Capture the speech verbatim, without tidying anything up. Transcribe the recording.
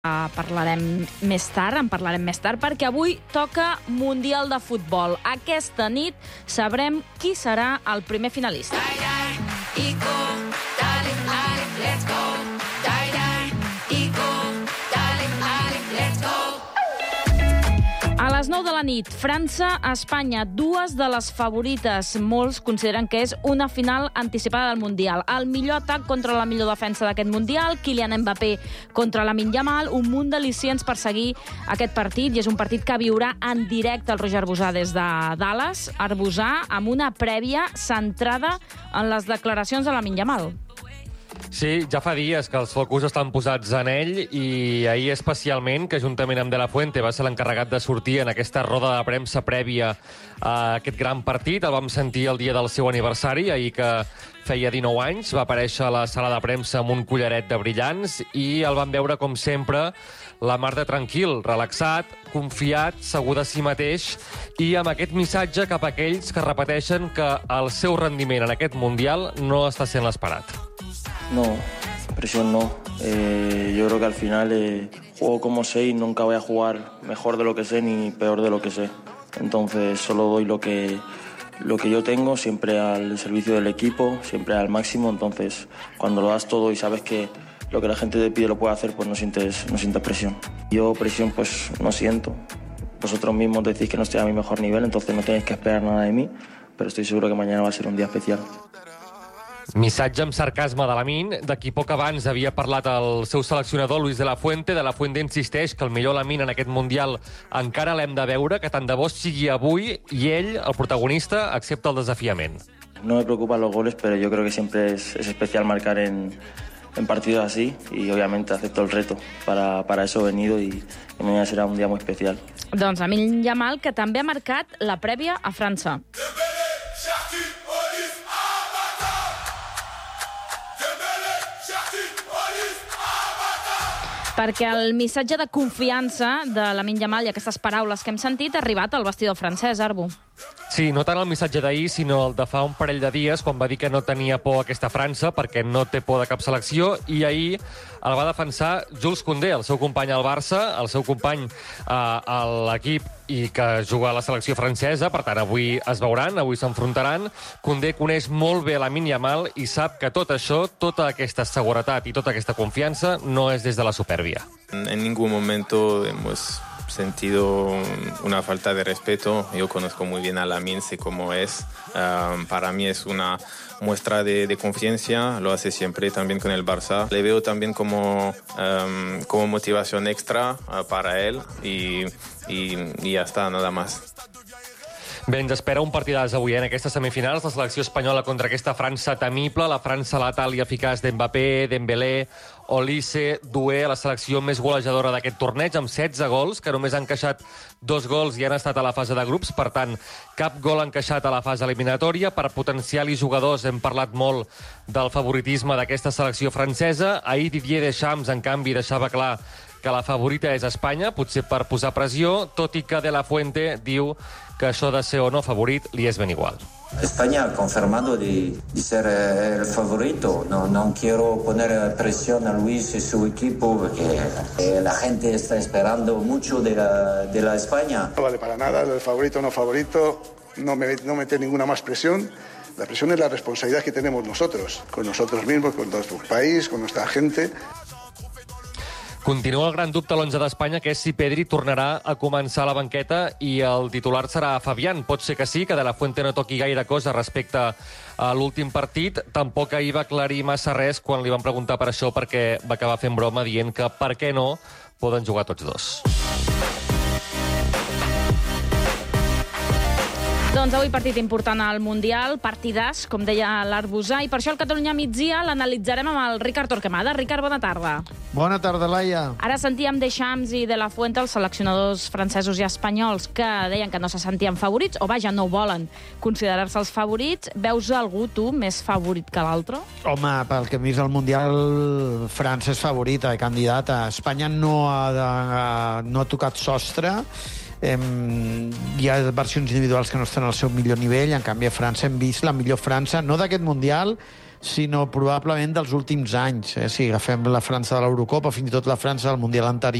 Uh, parlarem més tard, en parlarem més tard, perquè avui toca Mundial de Futbol. Aquesta nit sabrem qui serà el primer finalista. A les nou de la nit, França-Espanya, dues de les favorites. Molts consideren que és una final anticipada del Mundial. El millor atac contra la millor defensa d'aquest Mundial, Kylian Mbappé contra Lamine Yamal, un munt d'al·licients per seguir aquest partit, i és un partit que viurà en directe el Roger Arbusà des de Dallas. Arbusà amb una prèvia centrada en les declaracions de Lamine Yamal. Sí, ja fa dies que els focus estan posats en ell, i ahir especialment, que juntament amb De La Fuente va ser l'encarregat de sortir en aquesta roda de premsa prèvia a aquest gran partit. El vam sentir el dia del seu aniversari, ahir que feia dinou anys, va aparèixer a la sala de premsa amb un collaret de brillants i el vam veure, com sempre, la mar de tranquil, relaxat, confiat, segur de si mateix, i amb aquest missatge cap a aquells que repeteixen que el seu rendiment en aquest Mundial no està sent l'esperat. No, presión no. Eh, yo creo que al final eh, juego como sé y nunca voy a jugar mejor de lo que sé ni peor de lo que sé. Entonces solo doy lo que, lo que yo tengo, siempre al servicio del equipo, siempre al máximo. Entonces cuando lo das todo y sabes que lo que la gente te pide lo puede hacer, pues no sientes, no sientes presión. Yo presión pues no siento. Vosotros mismos decís que no estoy a mi mejor nivel, entonces no tenéis que esperar nada de mí, pero estoy seguro que mañana va a ser un día especial. Missatge amb sarcasme de Lamine. D'aquí poc abans havia parlat el seu seleccionador, Luis De La Fuente. De La Fuente insisteix que el millor Lamine en aquest Mundial encara l'hem de veure, que tant de bo sigui avui, i ell, el protagonista, accepta el desafiament. No me preocupan los goles, pero yo creo que siempre es, es especial marcar en, en partidos así, y obviamente acepto el reto. Para, para eso he venido, y, y mañana será un día muy especial. Doncs Lamine Yamal, que també ha marcat la prèvia a França. Perquè el missatge de confiança de Lamine Yamal i aquestes paraules que hem sentit ha arribat al vestidor francès, Arbu. Sí, no tant el missatge d'ahir, sinó el de fa un parell de dies, quan va dir que no tenia por a aquesta França, perquè no té por de cap selecció, i ahir el va defensar Jules Koundé, el seu company al Barça, el seu company eh, a l'equip i que juga a la selecció francesa. Per tant, avui es veuran, avui s'enfrontaran. Koundé coneix molt bé Lamine Yamal i sap que tot això, tota aquesta seguretat i tota aquesta confiança no és des de la supèrbia. En ningún momento hemos sentido una falta de respeto. Yo conozco muy bien a Lamine, sé cómo es. Um, para mí es una muestra de, de confianza, lo hace siempre también con el Barça. Le veo también como, um, como motivación extra uh, para él, y, y, y ya está, nada más. Bé, ens espera un partidàs avui en aquestes semifinals. La selecció espanyola contra aquesta França temible, la França letal i eficaç d'Mbappé, Dembélé, Olise, Doué, la selecció més golejadora d'aquest torneig, amb setze gols, que només han encaixat dos gols i han estat a la fase de grups. Per tant, cap gol encaixat a la fase eliminatòria. Per potencial i jugadors hem parlat molt del favoritisme d'aquesta selecció francesa. Ahir Didier Deschamps, en canvi, deixava clar que la favorita és Espanya, potser per posar pressió, tot i que De La Fuente diu que això de ser o no favorit li és ben igual. España ha confirmado de, de ser el favorito. No, no quiero poner presión a Luis y su equipo, porque eh, la gente está esperando mucho de la, de la España. No vale para nada, el favorito o no favorito, no, me, no meter ninguna más presión. La presión es la responsabilidad que tenemos nosotros, con nosotros mismos, con nuestro país, con nuestra gente. Continua el gran dubte a l'onze d'Espanya, que és si Pedri tornarà a començar a la banqueta i el titular serà Fabián. Pot ser que sí, que De La Fuente no toqui gaire cosa respecte a l'últim partit. Tampoc ahir va aclarir massa res quan li van preguntar per això, perquè va acabar fent broma dient que per què no poden jugar tots dos. Doncs avui partit important al Mundial, partidàs, com deia l'Arbusà, i per això el Catalunya migdia l'analitzarem amb el Ricard Torquemada. Ricard, bona tarda. Bona tarda, Laia. Ara sentíem Deschamps i De La Fuente, els seleccionadors francesos i espanyols, que deien que no se sentien favorits, o vaja, no volen considerar-se els favorits. Veus algú, tu, més favorit que l'altre? Home, pel que hem vist al Mundial, França és favorita i candidata. Espanya no ha, de, no ha tocat sostre. Eh, hi ha versions individuals que no estan al seu millor nivell. En canvi, a França hem vist la millor França, no d'aquest Mundial, sinó probablement dels últims anys. Eh? Si agafem la França de l'Eurocopa, fins i tot la França del Mundial anterior,